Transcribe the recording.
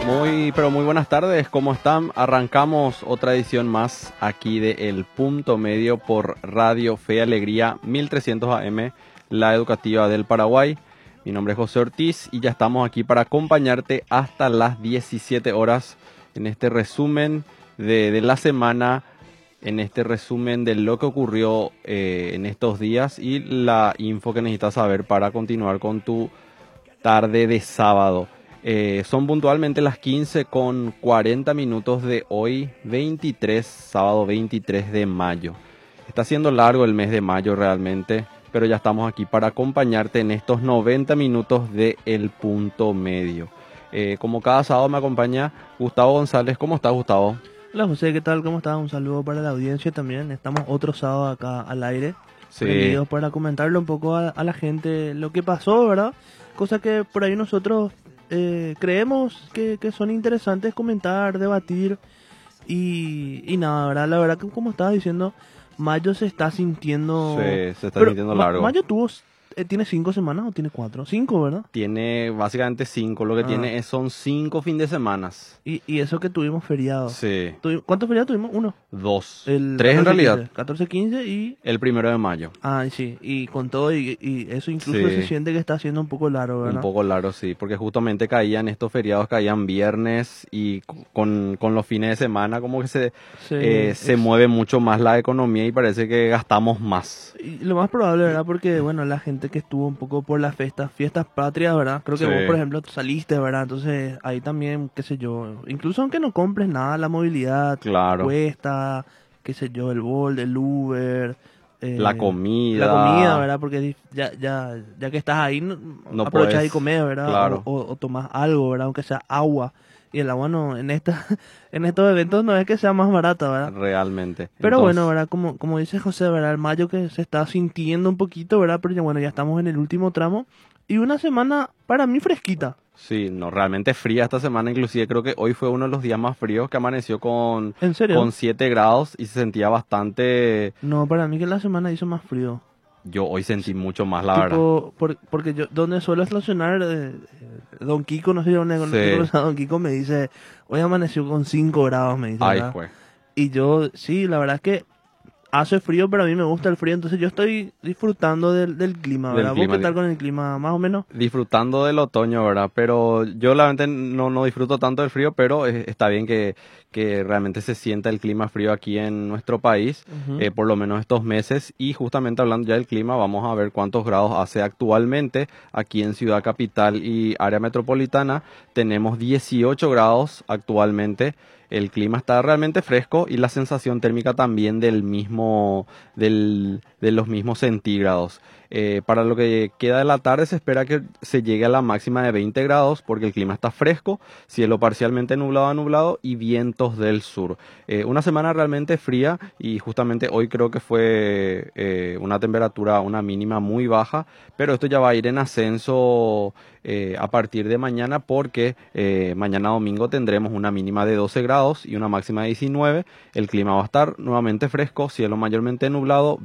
Pero muy buenas tardes, ¿cómo están? Arrancamos otra edición más aquí de El Punto Medio por Radio Fe y Alegría 1300 AM, la educativa del Paraguay. Mi nombre es José Ortiz y ya estamos aquí para acompañarte hasta las 17 horas en este resumen de la semana, en este resumen de lo que ocurrió en estos días y la info que necesitas saber para continuar con tu tarde de sábado. Son puntualmente las 15:40 de hoy, sábado 23 de mayo. Está siendo largo el mes de mayo realmente, pero ya estamos aquí para acompañarte en estos 90 minutos de El Punto Medio. Como cada sábado me acompaña Gustavo González. ¿Cómo estás, Gustavo? Hola José, ¿qué tal? ¿Cómo estás? Un saludo para la audiencia también. Estamos otro sábado acá al aire, prendidos para comentarle un poco a la gente lo que pasó, ¿verdad? Cosa que por ahí nosotros creemos que son interesantes comentar, debatir y nada, ¿verdad? La verdad que como estabas diciendo, mayo se está sintiendo... Sí, se está sintiendo largo. Mayo ¿tiene 5 semanas o tiene 4? 5, ¿verdad? Tiene básicamente 5, lo que tiene son 5 fines de semana. Y eso que tuvimos feriados. Sí. ¿Cuántos feriados tuvimos? 1. 2. El 3 en realidad. 14, 15 y... El 1 de mayo. Ah, sí, y con todo, y eso incluso se siente que está haciendo un poco largo, ¿verdad? Un poco largo, sí, porque justamente estos feriados caían viernes y con los fines de semana como que se mueve mucho más la economía y parece que gastamos más. Y lo más probable, ¿verdad? Porque, bueno, la gente que estuvo un poco por las fiestas patrias, ¿verdad? Creo que vos, por ejemplo, saliste, ¿verdad? Entonces, ahí también, qué sé yo, incluso aunque no compres nada, la movilidad cuesta, qué sé yo, el Bolt, el Uber... la comida, ¿verdad? Porque ya que estás ahí, no aprovechás y comer, ¿verdad? Claro. O tomás algo, ¿verdad? Aunque sea agua. Y el agua no, en estos eventos no es que sea más barata, ¿verdad? Realmente. Pero bueno, ¿verdad? Como dice José, ¿verdad? El mayo que se está sintiendo un poquito, ¿verdad? Pero ya estamos en el último tramo. Y una semana, para mí, fresquita. Sí, no, realmente fría esta semana, inclusive creo que hoy fue uno de los días más fríos, que amaneció con 7 grados y se sentía bastante... No, para mí que la semana hizo más frío. Yo hoy sentí mucho más, la verdad. Porque yo, donde suelo estacionar, Don Kiko, no sé dónde, Don Kiko me dice, hoy amaneció con 5 grados, me dice. Ay, ¿verdad? pues. Y yo, sí, la verdad es que hace frío, pero a mí me gusta el frío, entonces yo estoy disfrutando del clima, ¿verdad? ¿Vos qué tal con el clima, más o menos? Disfrutando del otoño, ¿verdad? Pero yo realmente no disfruto tanto del frío, pero está bien que realmente se sienta el clima frío aquí en nuestro país, por lo menos estos meses. Y justamente hablando ya del clima, vamos a ver cuántos grados hace actualmente aquí en Ciudad Capital y área metropolitana. Tenemos 18 grados actualmente. El clima está realmente fresco y la sensación térmica también de los mismos centígrados. Para lo que queda de la tarde se espera que se llegue a la máxima de 20 grados porque el clima está fresco, cielo parcialmente nublado a nublado y vientos del sur. Una semana realmente fría y justamente hoy creo que fue una mínima muy baja, pero esto ya va a ir en ascenso a partir de mañana porque mañana domingo tendremos una mínima de 12 grados y una máxima de 19. El clima va a estar nuevamente fresco, cielo mayormente nublado,